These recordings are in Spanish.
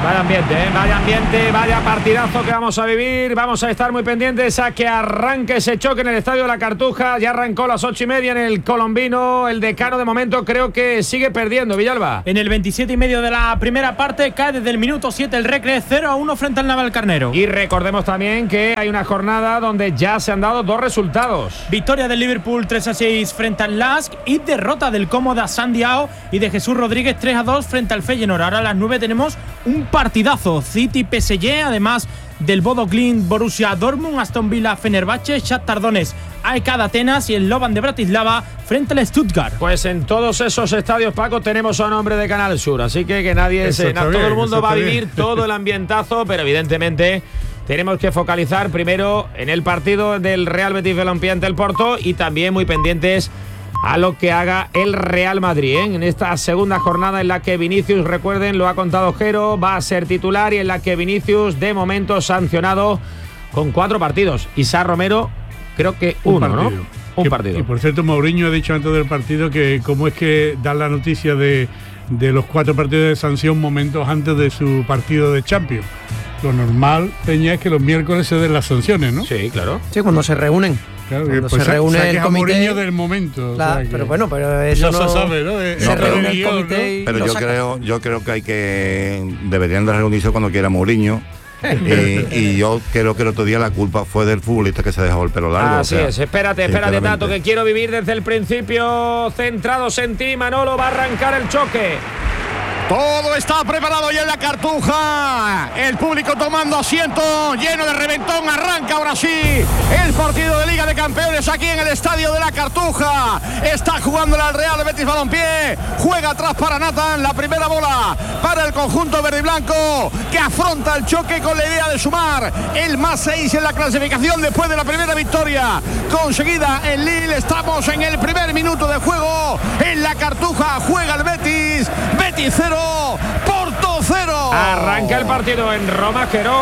Vaya ambiente, vaya partidazo que vamos a vivir. Vamos a estar muy pendientes a que arranque ese choque en el Estadio de la Cartuja. Ya arrancó a las 8:30 en el Colombino. El Decano de momento creo que sigue perdiendo, Villalba. En el 27,5 de la primera parte cae desde el minuto 7 el Recre 0-1 frente al Navalcarnero. Y recordemos también que hay una jornada donde ya se han dado dos resultados. Victoria del Liverpool 3-6 frente al Lask y derrota del cómoda Sandiao y de Jesús Rodríguez 3-2 frente al Feyenoord. Ahora a las 9 tenemos un partidazo, City-PSG, además del Bodo Glimt, Borussia Dortmund, Aston Villa, Fenerbahce, Shakhtar Donetsk, AEK de Atenas y el Slovan de Bratislava frente al Stuttgart. Pues en todos esos estadios, Paco, tenemos a un hombre de Canal Sur, así que nadie todo el mundo va a vivir todo el ambientazo, pero evidentemente tenemos que focalizar primero en el partido del Real Betis Balompié ante el Porto y también muy pendientes a lo que haga el Real Madrid, en esta segunda jornada en la que Vinicius, recuerden, lo ha contado Jero, va a ser titular y en la que Vinicius de momento sancionado con 4 partidos. Isa Romero creo que uno, ¿no? Un partido. Y por cierto, Mourinho ha dicho antes del partido que cómo es que dan la noticia de los 4 partidos de sanción momentos antes de su partido de Champions. Lo normal, Peña, es que los miércoles se den las sanciones, ¿no? Sí, claro. Sí, cuando se reúnen. Claro, cuando pues se reúne el comité Mourinho del momento. Claro, o sea, pero bueno, pero eso no no se sabe, ¿no? Se reúne el comité, ¿no? Pero yo creo que deberían de reunirse cuando quiera Mourinho. Y yo creo que el otro día la culpa fue del futbolista que se dejó el pelo largo. Así es, espérate, Tato, que quiero vivir desde el principio. Centrados en ti, Manolo, va a arrancar el choque. Todo está preparado ya en la Cartuja. El público tomando asiento, lleno de reventón. Arranca ahora sí el partido de Liga de Campeones aquí en el Estadio de la Cartuja. Está jugando el Real Betis Balompié. Juega atrás para Nathan. La primera bola para el conjunto verde y blanco, que afronta el choque con la idea de sumar el +6 en la clasificación después de la primera victoria conseguida en Lille. Estamos en el primer minuto de juego en la Cartuja. Juega el Betis. Betis 0. Porto 0. Arranca el partido en Roma, Jero.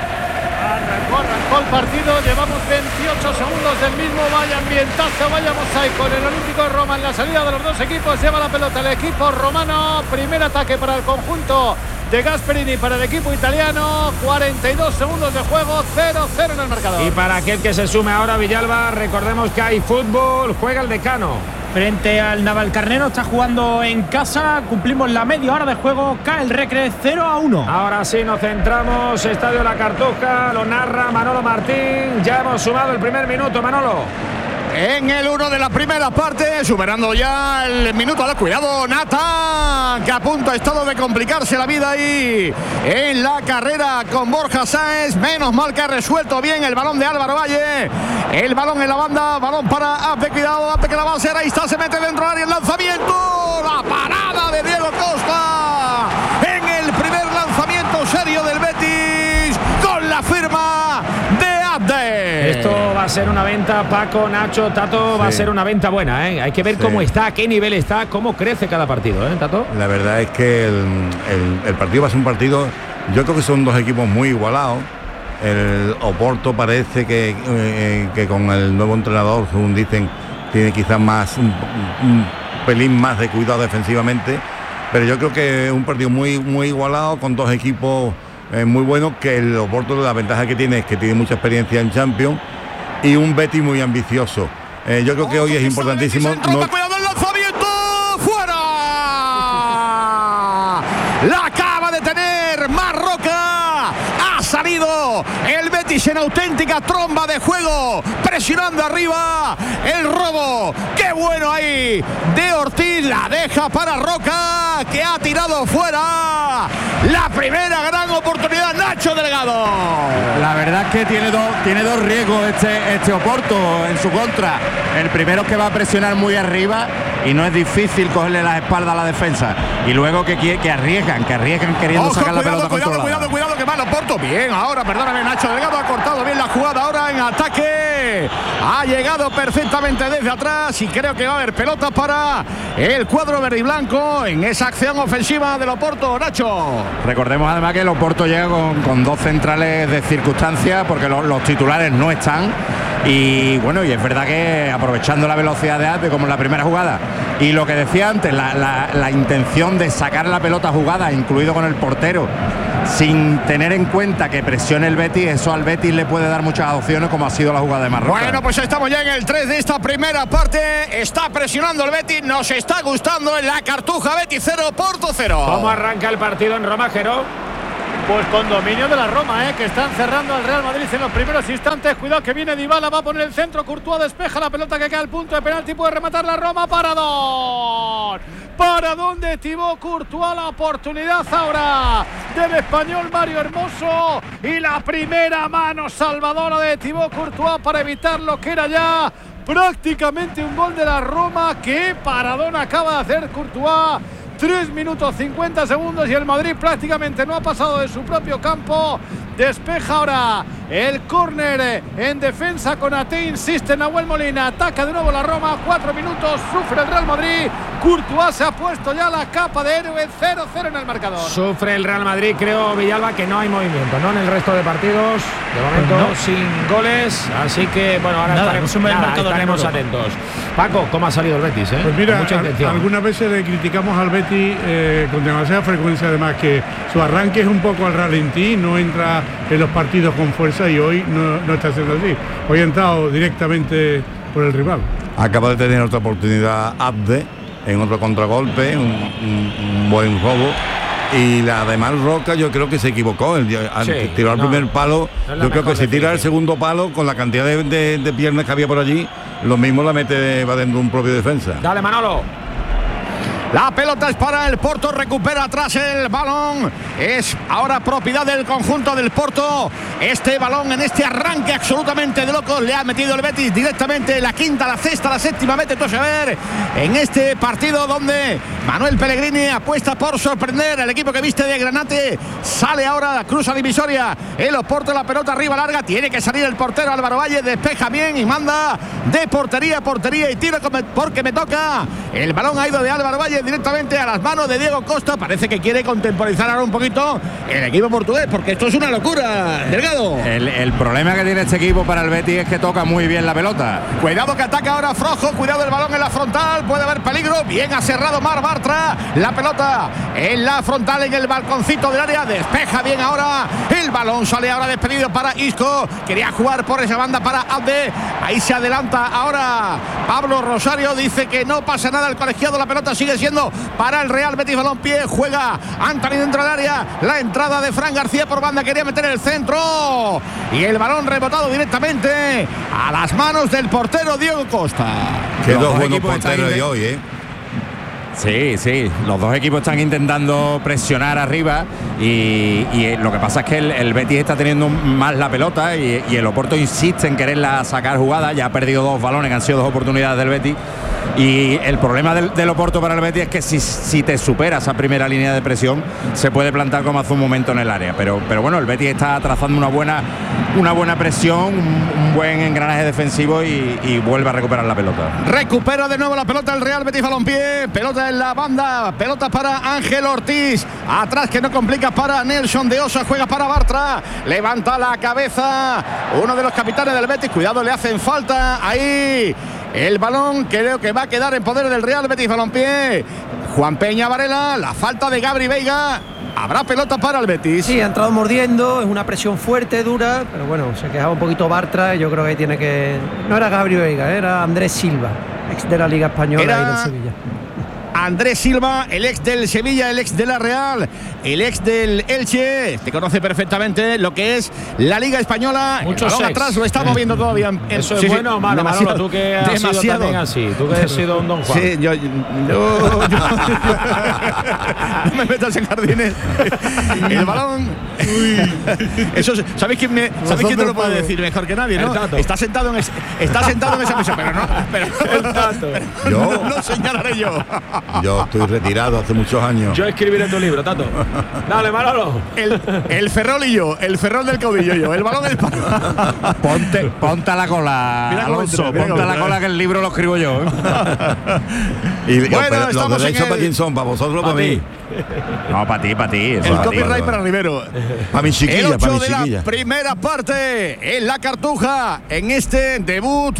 Arrancó el partido, llevamos 28 segundos del mismo. Vaya ambientazo, vayamos ahí con el Olímpico de Roma en la salida de los dos equipos. Lleva la pelota el equipo romano. Primer ataque para el conjunto de Gasperini, para el equipo italiano. 42 segundos de juego, 0-0 en el marcador. Y para aquel que se sume ahora, Villalba, recordemos que hay fútbol, juega el Decano. Frente al Navalcarnero, está jugando en casa. Cumplimos la media hora de juego. Cae el Recre 0-1. Ahora sí nos centramos. Estadio La Cartuja. Lo narra Manolo Martín. Ya hemos sumado el primer minuto, Manolo. En el 1 de la primera parte, superando ya el minuto de cuidado, Nathan, que a punto ha estado de complicarse la vida ahí en la carrera con Borja Sáenz. Menos mal que ha resuelto bien el balón de Álvaro Valle. El balón en la banda, balón para Abde, cuidado, Abde que la va a hacer, ahí está, se mete dentro del área, el lanzamiento, la parada de Diego Costa en el primer lanzamiento serio del Betis, con la firma de Abde. Esto va a ser una venta, Paco, Nacho, Tato, va a ser una venta buena, ¿eh? Hay que ver cómo está, a qué nivel está, cómo crece cada partido, ¿eh, Tato? La verdad es que el partido va a ser un partido, yo creo que son dos equipos muy igualados. El Oporto parece que con el nuevo entrenador, según dicen, tiene quizás más un pelín más de cuidado defensivamente, pero yo creo que es un partido muy, muy igualado, con dos equipos muy buenos, que el Oporto, la ventaja que tiene es que tiene mucha experiencia en Champions, y un Betis muy ambicioso. Yo creo que hoy es importantísimo. Cuidado el lanzamiento, fuera. La acaba de tener Marroca. Ha salido el Betis en auténtica tromba de juego, presionando arriba. El robo, qué bueno ahí de Ortiz, la deja para Roca, que ha tirado fuera. La primera gran oportunidad, Nacho Delgado. La verdad es que tiene dos riesgos este Oporto en su contra. El primero es que va a presionar muy arriba y no es difícil cogerle las espaldas a la defensa. Y luego que arriesgan queriendo sacar la pelota controlada. Cuidado que va el Oporto. Bien, ahora, perdóname, Nacho Delgado ha cortado bien la jugada ahora en ataque. Ha llegado perfectamente desde atrás y creo que va a haber pelota para el cuadro verde y blanco en esa acción ofensiva del Oporto, Nacho. Recordemos además que el Oporto llega con dos centrales de circunstancia, porque los titulares no están. Y bueno, y es verdad que aprovechando la velocidad de Abde, como en la primera jugada, y lo que decía antes, la intención de sacar la pelota jugada, incluido con el portero, sin tener en cuenta que presione el Betis, eso al Betis le puede dar muchas opciones, como ha sido la jugada de Marroca. Bueno, pues estamos ya en el 3 de esta primera parte. Está presionando el Betis, nos está gustando en la Cartuja. Betis 0, Porto 0. ¿Cómo arranca el partido en Roma, Jero? Pues con dominio de la Roma, que están cerrando al Real Madrid en los primeros instantes. Cuidado que viene Dybala, va a poner el centro. Courtois despeja la pelota que queda al punto de penalti. Puede rematar la Roma. Paradón de Thibaut Courtois. La oportunidad ahora del español Mario Hermoso. Y la primera mano salvadora de Thibaut Courtois para evitar lo que era ya prácticamente un gol de la Roma. ¡Qué paradón acaba de hacer Courtois! 3 minutos 50 segundos y el Madrid prácticamente no ha pasado de su propio campo. Despeja ahora el córner en defensa con Ate, insiste Nahuel Molina, ataca de nuevo la Roma, 4 minutos, sufre el Real Madrid. Courtois se ha puesto ya la capa de héroe, 0-0 en el marcador. Sufre el Real Madrid, creo, Villalba, que no hay movimiento, ¿no? En el resto de partidos, de momento no. Sin goles, así que bueno, ahora estaremos atentos. Paco, ¿cómo ha salido el Betis? Pues mira, algunas veces le criticamos al Betis con demasiada frecuencia, además que su arranque es un poco al ralentí, no entra en los partidos con fuerza y hoy no está haciendo así. Hoy ha entrado directamente por el rival. Acaba de tener otra oportunidad Abde en otro contragolpe, un buen robo. Y la de Marroca yo creo que se equivocó. Tiró al primer palo. Yo creo que si tira el segundo palo, con la cantidad de piernas que había por allí, lo mismo la mete va dentro de un propio defensa. Dale, Manolo. La pelota es para el Porto, recupera atrás el balón. Es ahora propiedad del conjunto del Porto. Este balón en este arranque absolutamente de locos le ha metido el Betis directamente la quinta, la sexta, la séptima, mete todo a ver. En este partido donde Manuel Pellegrini apuesta por sorprender al equipo que viste de Granate. Sale ahora, cruza divisoria el Oporto, la pelota arriba larga. Tiene que salir el portero Álvaro Valle, despeja bien y manda de portería a portería y tira porque me toca. El balón ha ido de Álvaro Valle directamente a las manos de Diego Costa. Parece que quiere contemporizar ahora un poquito el equipo portugués, porque esto es una locura, Delgado. El problema que tiene este equipo para el Betis es que toca muy bien la pelota. Cuidado que ataca ahora Frojo, cuidado el balón en la frontal, puede haber peligro. Bien ha cerrado Mar Bartra, la pelota en la frontal, en el balconcito del área, despeja bien ahora. El balón sale ahora despedido para Isco, quería jugar por esa banda para Abde. Ahí se adelanta ahora Pablo Rosario, dice que no pasa nada el colegiado, la pelota sigue siendo para el Real Betis Balompié. Juega Antony dentro del área, la entrada de Fran García por banda, quería meter el centro y el balón rebotado directamente a las manos del portero Diego Costa. Qué dos buenos porteros de hoy, Sí, los dos equipos están intentando presionar arriba y lo que pasa es que el Betis está teniendo más la pelota y el Oporto insiste en quererla sacar jugada. Ya ha perdido 2 balones, que han sido 2 oportunidades del Betis. Y el problema del Oporto para el Betis es que si te supera esa primera línea de presión, se puede plantar como hace un momento en el área. Pero bueno, el Betis está trazando una buena presión, un buen engranaje defensivo y vuelve a recuperar la pelota. Recupera de nuevo la pelota el Real Betis Balompié. Pelota en la banda, pelota para Ángel Ortiz. Atrás que no complica para Nelson de Osa, juega para Bartra. Levanta la cabeza uno de los capitanes del Betis. Cuidado, le hacen falta ahí. El balón creo que va a quedar en poder del Real Betis Balompié. Juan Peña Varela, la falta de Gabri Veiga. Habrá pelota para el Betis. Sí, ha entrado mordiendo, es una presión fuerte, dura, pero bueno, se quejaba un poquito Bartra. Yo creo que tiene que... No era Gabri Veiga, era Andrés Silva, ex de la Liga Española y del Sevilla. Andrés Silva, el ex del Sevilla, el ex de la Real, el ex del Elche. Te conoce perfectamente lo que es la Liga Española. Muchos el balón atrás lo está moviendo todavía. Eso es bueno o malo, Manolo, tú que has sido también así, tú que has sido un Don Juan. Sí, yo no me metas en jardines. El balón. Eso, ¿sabéis quién te lo puede decir mejor que nadie, no? Está sentado en esa mesa, pero no. No señalaré yo. Yo estoy retirado hace muchos años. Yo escribiré tu libro, Tato. Dale, Manolo. El Ferrol y yo, el Ferrol del caudillo yo. El balón es para... Ponte a la cola, Alonso. Ponte a la cola que el libro lo escribo yo. Y bueno, los derechos para quién son, para vosotros o para mí. No, para ti. El copyright para Rivero. Para mi chiquilla, el 8 de la primera parte en la Cartuja, en este debut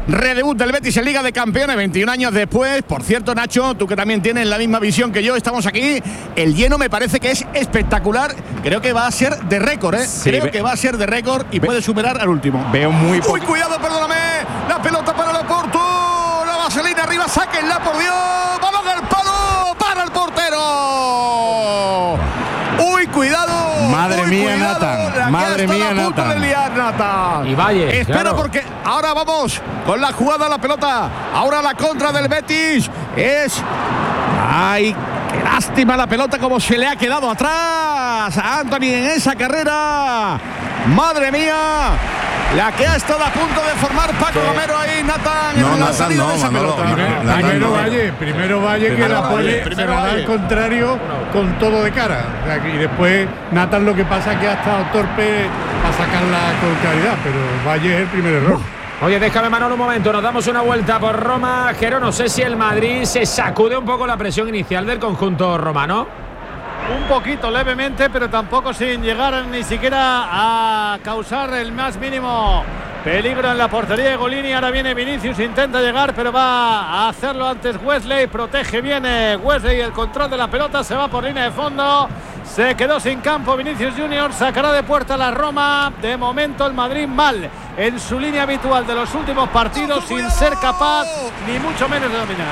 redebut del Betis en Liga de Campeones 21 años después. Por cierto, Nacho, tú que también tienes la misma visión que yo, estamos aquí. El lleno me parece que es espectacular. Creo que va a ser de récord, ¿eh? Sí, creo que va a ser de récord y puede superar al último. Veo muy ¡Uy, cuidado, perdóname! La pelota para el Oporto. La vaselina arriba, sáquenla, por Dios. ¡Balón al palo! ¡Para el portero! ¡Uy, cuidado! Madre mía, Nathan. Madre mía, Nathan. Y Valle. Espera, claro. porque ahora vamos con la jugada, la pelota. Ahora la contra del Betis es... ¡Ay, qué lástima la pelota como se le ha quedado atrás a Anthony en esa carrera! ¡Madre mía! La que ha estado a punto de formar Paco Romero ahí, Nathan, No, en la Nathan, salida no, de esa Manolo, pelota. Primero Valle que la pone primero se la da Valle. al contrario con todo de cara. O sea, y después Nathan lo que pasa es que ha estado torpe a sacarla con claridad, pero Valle es el primer error. Oye, déjame, Manolo, un momento. Nos damos una vuelta por Roma. Jero, no sé si el Madrid se sacude un poco la presión inicial del conjunto romano. Un poquito levemente, pero tampoco sin llegar ni siquiera a causar el más mínimo peligro en la portería de Golini. Ahora viene Vinicius, intenta llegar, pero va a hacerlo antes Wesley. Protege bien Wesley el control de la pelota, se va por línea de fondo. Se quedó sin campo Vinicius Junior, sacará de puerta la Roma. De momento el Madrid mal en su línea habitual de los últimos partidos, sin ser capaz ni mucho menos de dominar.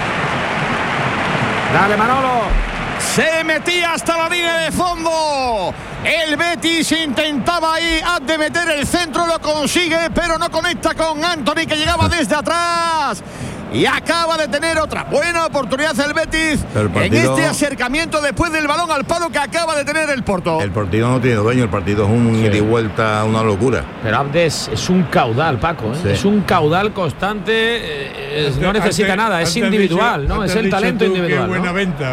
Dale, Manolo. Se metía hasta la línea de fondo. El Betis intentaba ahí de meter el centro, lo consigue, pero no conecta con Anthony, que llegaba desde atrás. Y acaba de tener otra buena oportunidad el Betis en este acercamiento después del balón al palo que acaba de tener el Porto. El partido no tiene dueño, el partido es un ida y vuelta, una locura. Pero Abdes es un caudal, Paco, ¿eh? Sí. Es un caudal constante, no necesita nada, es individual, ¿no? Es el talento individual. Qué buena ¿no? venta.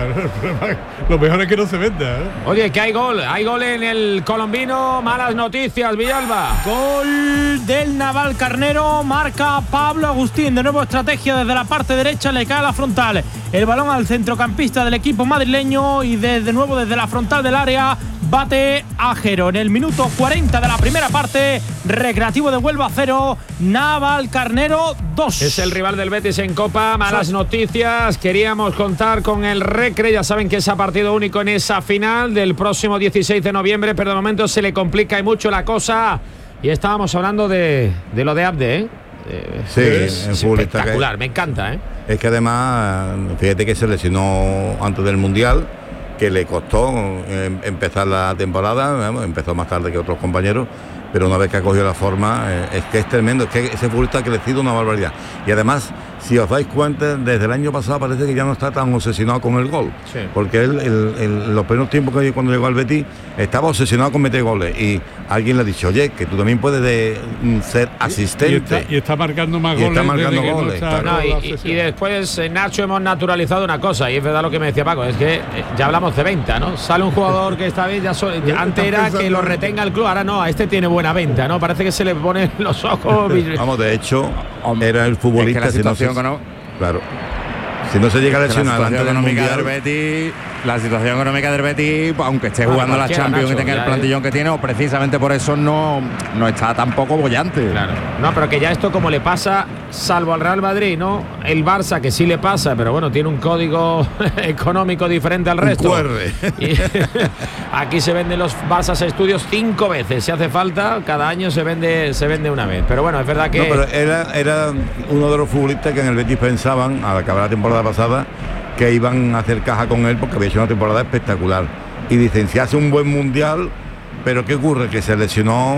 Lo mejor es que no se venda. Oye, que hay gol en el colombino, malas noticias, Villalba. Gol del Naval Carnero, marca Pablo Agustín. De nuevo estrategia desde la parte derecha, le cae a la frontal. El balón al centrocampista del equipo madrileño y de nuevo desde la frontal del área bate a Jero. En el minuto 40 de la primera parte, Recreativo de Huelva 0, Naval Carnero 2. Es el rival del Betis en Copa, malas noticias. Queríamos contar con el Recre, ya saben que es a partido único en esa final del próximo 16 de noviembre, pero de momento se le complica y mucho la cosa. Y estábamos hablando de lo de Abde, ¿eh? Sí, es en futbolista espectacular, me encanta, ¿eh? Es que además, fíjate que se lesionó antes del Mundial, que le costó empezar la temporada, empezó más tarde que otros compañeros, pero una vez que ha cogido la forma, es que es tremendo, es que ese futbolista ha crecido una barbaridad. Y además, si os dais cuenta, desde el año pasado parece que ya no está tan obsesionado con el gol, sí. Porque él los primeros tiempos que cuando llegó al Betis estaba obsesionado con meter goles, y alguien le ha dicho, oye, que tú también puedes ser asistente. Y está marcando más Y goles. está marcando desde que goles, está claro. No, y después, Nacho, hemos naturalizado una cosa, y es verdad lo que me decía Paco, es que ya hablamos de venta, ¿no? Sale un jugador que está bien, antes era que lo retenga el club, ahora no, a este tiene buena venta, ¿no? Parece que se le ponen los ojos. Vamos, de hecho, era el futbolista. Es que la situación claro. Si no se llega a lesionar antes del Mundial, la situación económica del Betis, aunque esté jugando la Champions y tenga el plantillón que tiene, o precisamente por eso no está tampoco bollante. Claro. No, pero que ya esto como le pasa, salvo al Real Madrid, ¿no? El Barça, que sí le pasa, pero bueno, tiene un código económico diferente al resto. Y aquí se venden los Barça Estudios 5 veces, si hace falta, cada año se vende una vez. Pero bueno, es verdad que... No, pero era uno de los futbolistas que en el Betis pensaban, al acabar la temporada pasada, que iban a hacer caja con él porque había hecho una temporada espectacular. Y dicen, si hace un buen mundial, pero ¿qué ocurre? Que se lesionó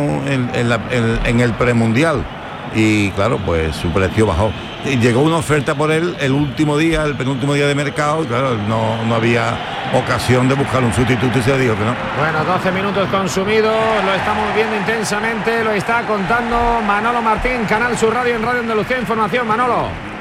en el premundial. Y claro, pues su precio bajó. Y llegó una oferta por él el penúltimo día de mercado, y claro, no había ocasión de buscar un sustituto y se dijo que no. Bueno, 12 minutos consumidos, lo estamos viendo intensamente, lo está contando Manolo Martín, Canal Sur Radio, en Radio Andalucía Información. Manolo.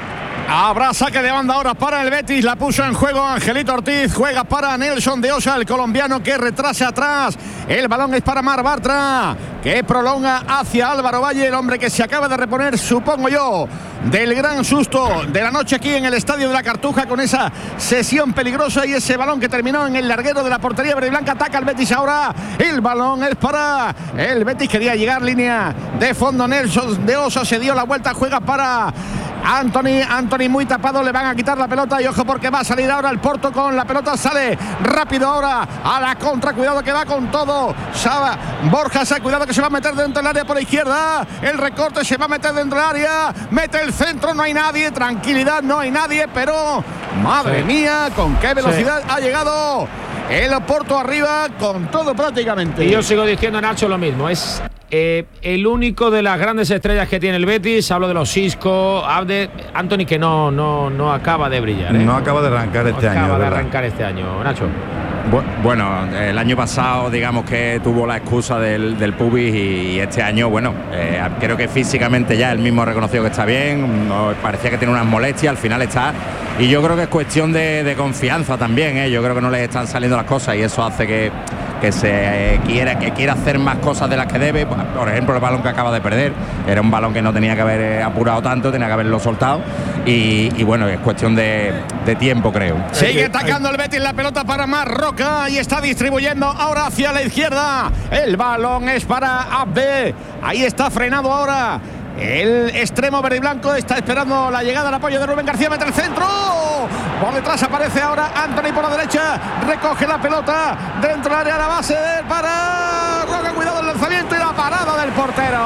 Habrá saque de banda ahora para el Betis. La puso en juego Angelito Ortiz. Juega para Nelson de Osa, el colombiano, que retrasa atrás. El balón es para Mar Bartra, que prolonga hacia Álvaro Valle, el hombre que se acaba de reponer, supongo yo, del gran susto de la noche aquí en el Estadio de la Cartuja, con esa sesión peligrosa y ese balón que terminó en el larguero de la portería verde y blanca. Ataca el Betis ahora. El balón es para el Betis. Quería llegar línea de fondo. Nelson de Osa se dio la vuelta. Juega para Anthony muy tapado. Le van a quitar la pelota y ojo porque va a salir ahora el Porto con la pelota. Sale rápido ahora a la contra. Cuidado que va con todo. Borja, cuidado que se va a meter dentro del área por la izquierda. El recorte, se va a meter dentro del área. Mete el centro, no hay nadie. Tranquilidad, no hay nadie. Pero madre mía, con qué velocidad ha llegado el Porto arriba con todo prácticamente. Y yo sigo diciendo, Nacho, lo mismo. Es el único de las grandes estrellas que tiene el Betis. Hablo de los Isco, Abde, Anthony, que no acaba de brillar. No acaba de arrancar este año. Acaba de arrancar este año, Nacho. Bueno, el año pasado digamos que tuvo la excusa del pubis y este año, bueno, creo que físicamente ya él mismo ha reconocido que está bien. Parecía que tiene unas molestias, al final está. Y yo creo que es cuestión de confianza también, Yo creo que no le están saliendo las cosas y eso hace que quiera hacer más cosas de las que debe. Por ejemplo, el balón que acaba de perder era un balón que no tenía que haber apurado tanto, tenía que haberlo soltado y bueno, es cuestión de tiempo, creo. Sigue atacando el Betis, la pelota para Marroca y está distribuyendo ahora hacia la izquierda. El balón es para Abde, ahí está frenado ahora el extremo verde y blanco, está esperando la llegada, el apoyo de Rubén García, mete el centro. Por detrás aparece ahora Anthony por la derecha, recoge la pelota dentro del área de la base para Roca, cuidado el lanzamiento y la parada del portero.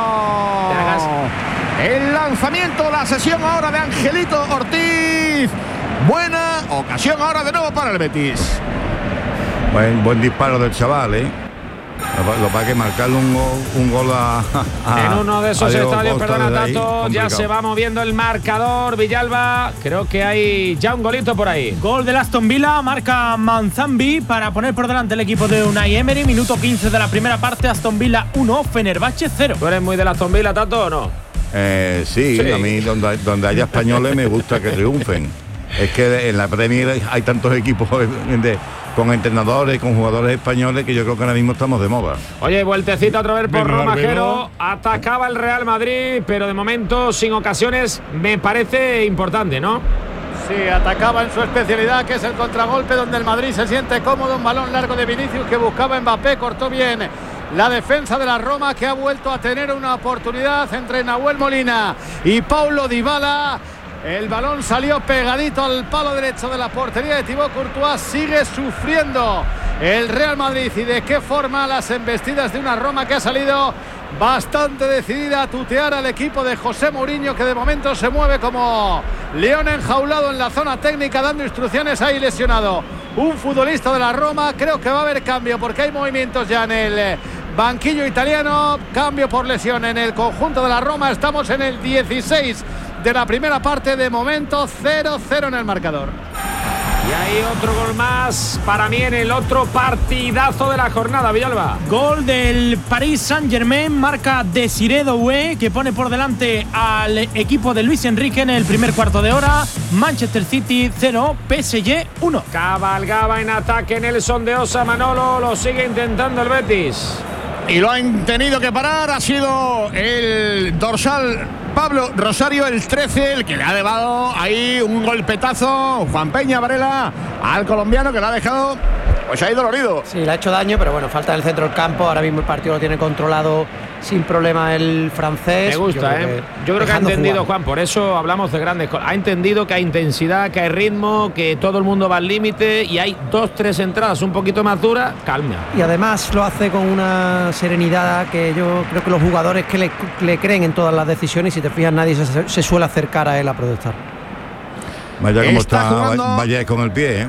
El lanzamiento, la sesión ahora de Angelito Ortiz. Buena ocasión ahora de nuevo para el Betis. Buen disparo del chaval, Lo para que marcarle un gol en uno de esos estadios, perdona Tato, ya se va moviendo el marcador. Villalba, creo que hay ya un golito por ahí. Gol del Aston Villa, marca Manzambi para poner por delante el equipo de Unai Emery. Minuto 15 de la primera parte, Aston Villa 1, Fenerbahce 0. ¿Tú eres muy del Aston Villa, Tato, o no? Sí, a mí donde haya españoles me gusta que triunfen. Es que en la Premier hay tantos equipos con entrenadores, con jugadores españoles, que yo creo que ahora mismo estamos de moda. Oye, vueltecita otra vez por Romajero. Atacaba el Real Madrid, pero de momento sin ocasiones, me parece importante, ¿no? Sí, atacaba en su especialidad, que es el contragolpe, donde el Madrid se siente cómodo. Un balón largo de Vinicius que buscaba Mbappé, cortó bien la defensa de la Roma, que ha vuelto a tener una oportunidad entre Nahuel Molina y Paulo Dybala. El balón salió pegadito al palo derecho de la portería de Thibaut Courtois. Sigue sufriendo el Real Madrid, y de qué forma las embestidas de una Roma que ha salido bastante decidida a tutear al equipo de José Mourinho, que de momento se mueve como león enjaulado en la zona técnica, dando instrucciones. Ahí lesionado un futbolista de la Roma. Creo que va a haber cambio porque hay movimientos ya en el banquillo italiano. Cambio por lesión en el conjunto de la Roma. Estamos en el 16 de la primera parte, de momento 0-0 en el marcador. Y hay otro gol más para mí en el otro partidazo de la jornada, Villalba. Gol del Paris Saint-Germain, marca Desiré Doué, que pone por delante al equipo de Luis Enrique en el primer cuarto de hora. Manchester City 0, PSG 1. Cabalgaba en ataque Nelson de Osa, Manolo, lo sigue intentando el Betis. Y lo han tenido que parar, ha sido el dorsal Pablo Rosario, el 13, el que le ha llevado ahí un golpetazo, Juan Peña Varela, al colombiano, que lo ha dejado pues ahí dolorido. Sí, le ha hecho daño, pero bueno, falta en el centro del campo. Ahora mismo el partido lo tiene controlado sin problema el francés. Me gusta, yo creo que ha entendido jugar. Juan, por eso hablamos de grandes cosas. Ha entendido que hay intensidad, que hay ritmo, que todo el mundo va al límite y hay 2-3 entradas un poquito más duras, calma. Y además lo hace con una serenidad que yo creo que los jugadores que le creen en todas las decisiones, y si te fijas, nadie se suele acercar a él a protestar. Vaya como está, vaya con el pie,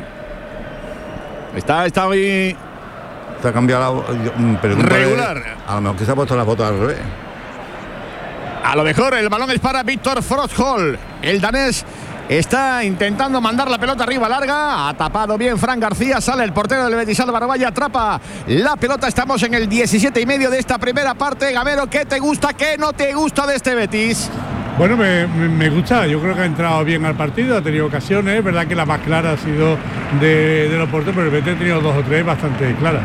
Está hoy. Está cambiado, regular. A lo mejor que se ha puesto la foto al revés. A lo mejor el balón es para Víctor Frostholm. El danés está intentando mandar la pelota arriba larga. Ha tapado bien Fran García. Sale el portero del Betis, Álvaro Valle, atrapa la pelota. Estamos en el 17 y medio de esta primera parte. Gamero, ¿qué te gusta, qué no te gusta de este Betis? Bueno, me gusta, yo creo que ha entrado bien al partido, ha tenido ocasiones, es verdad que la más clara ha sido de Oporto, pero el Betis ha tenido 2 o 3 bastante claras.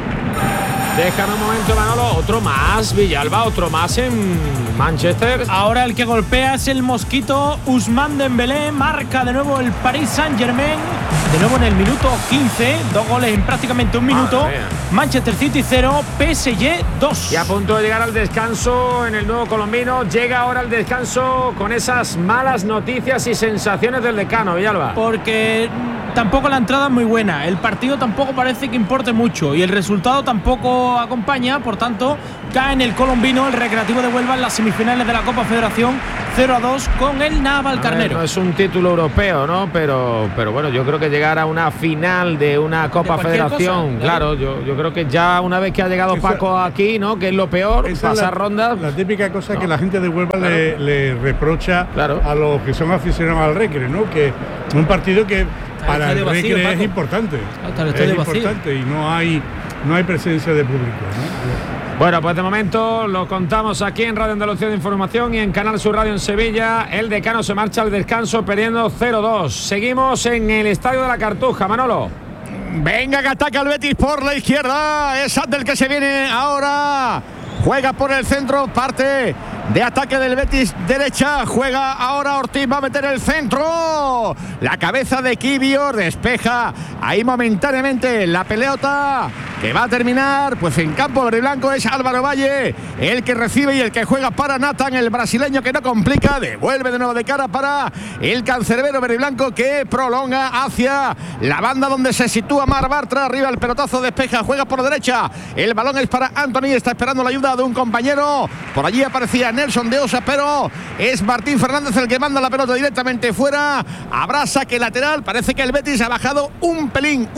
Déjame un momento, Manolo, otro más, Villalba, otro más en Manchester. Ahora el que golpea es el mosquito Ousmane Dembélé, marca de nuevo el Paris Saint-Germain, de nuevo en el minuto 15, 2 goles en prácticamente un minuto. Manchester City 0, PSG 2. Y a punto de llegar al descanso en el nuevo colombino, llega ahora al descanso con esas malas noticias y sensaciones del decano, Villalba. Porque tampoco la entrada es muy buena, el partido tampoco parece que importe mucho y el resultado tampoco acompaña, por tanto cae en el colombino el Recreativo de Huelva en las semifinales de la Copa Federación 0-2 con el Navalcarnero. No es un título europeo, ¿no? Pero bueno, yo creo que llegar a una final de una Copa Federación, cosa, claro, yo creo que ya una vez que ha llegado Paco aquí, ¿no? Que es lo peor, pasar rondas. La típica cosa que la gente de Huelva le reprocha a los que son aficionados al Recre, ¿no? Que un partido que para el Recre es importante. Es importante y no hay presencia de público, ¿no? Bueno, pues de momento lo contamos aquí en Radio Andalucía de Información y en Canal Sur Radio en Sevilla. El decano se marcha al descanso perdiendo 0-2. Seguimos en el Estadio de la Cartuja, Manolo. Venga, que ataca el Betis por la izquierda. Es Abdel que se viene ahora. Juega por el centro, parte de ataque del Betis derecha. Juega ahora Ortiz, va a meter el centro. La cabeza de Kivior despeja ahí momentáneamente la pelota que va a terminar pues en campo verde blanco. Es Álvaro Valle el que recibe y el que juega para Nathan, el brasileño que no complica. Devuelve de nuevo de cara para el cancerbero verde blanco que prolonga hacia la banda donde se sitúa Mar Bartra. Arriba el pelotazo, despeja, juega por derecha. El balón es para Anthony, está esperando la ayuda de un compañero. Por allí aparecía Nelson de Osa, pero es Martín Fernández el que manda la pelota directamente fuera. Habrá saque lateral. Parece que el Betis ha bajado un pelín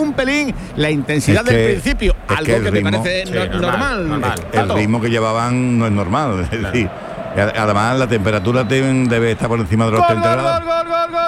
la intensidad del principio. Algo que me parece normal. El ritmo que llevaban no es normal. Es decir, además la temperatura debe estar por encima de los 30 grados. Gol.